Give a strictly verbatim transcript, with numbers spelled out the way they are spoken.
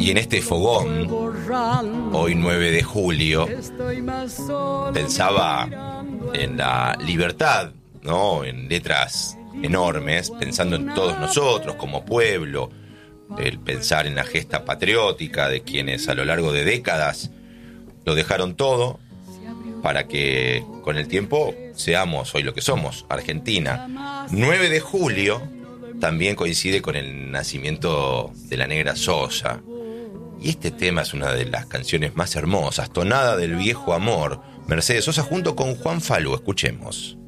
Y en este fogón, hoy nueve de julio, pensaba en la libertad, ¿no? En letras enormes, pensando en todos nosotros como pueblo, el pensar en la gesta patriótica de quienes a lo largo de décadas lo dejaron todo para que con el tiempo seamos hoy lo que somos, Argentina. nueve de julio también coincide con el nacimiento de la Negra Sosa. Y este tema es una de las canciones más hermosas, Tonada del Viejo Amor, Mercedes Sosa junto con Juan Falú. Escuchemos.